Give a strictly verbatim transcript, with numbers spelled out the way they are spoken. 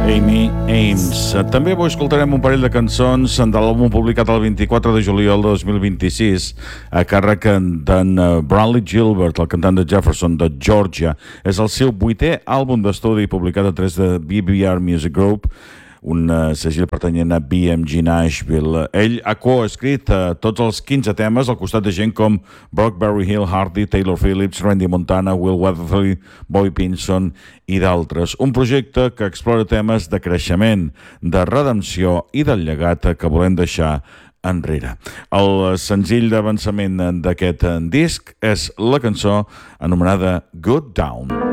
Amy Ames. També avui escoltarem un parell de cançons de l'àlbum publicat el vint-i-quatre de juliol de dos mil vint-i-sis a càrrec d'en Bradley Gilbert, el cantant de Jefferson de Georgia. És el seu vuitè àlbum d'estudi publicat a través de B B R Music Group, un segell pertanyent a B M G Nashville. Ell ha coescrit uh, tots els quinze temes al costat de gent com Brock Berry Hill, Hardy, Taylor Phillips, Randy Montana, Will Weatherly, Bobby Pinson i d'altres. Un projecte que explora temes de creixement, de redempció i del llegat que volem deixar enrere. El senzill d'avançament d'aquest disc és la cançó anomenada Good Down.